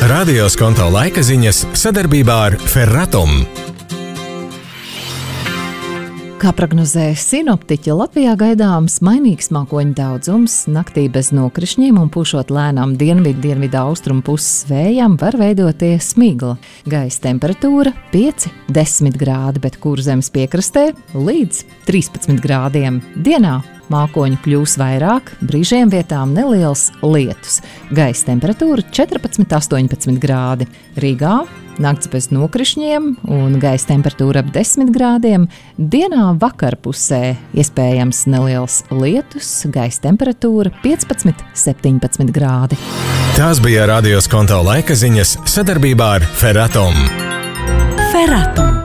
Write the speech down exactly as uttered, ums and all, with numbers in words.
Radio Skonto laika ziņas sadarbībā ar Ferratum. Kā prognozē sinoptiķi, Latvijā gaidāms mainīgs mākoņu daudzums, naktī bez nokrišņiem un pušot lēnām dienvidu, dienvidu austrumu puses vējām var veidoties smigla. Gaisa temperatūra pieci līdz desmit grādi, bet Kurzemes piekrastē līdz trīspadsmit grādiem. Dienā mākoņu kļūs vairāk, brīžiem vietām neliels lietus. Gaisa temperatūra četrpadsmit līdz astoņpadsmit grādi. Rīgā nakts bez nokrišņiem un gaisa temperatūra ap desmit grādiem. Dienā vakarpusē iespējams neliels lietus, gaisa temperatūra piecpadsmit līdz septiņpadsmit grādi. Tās bija Radio Skonto laika ziņas sadarbībā ar Ferratum. Ferratum.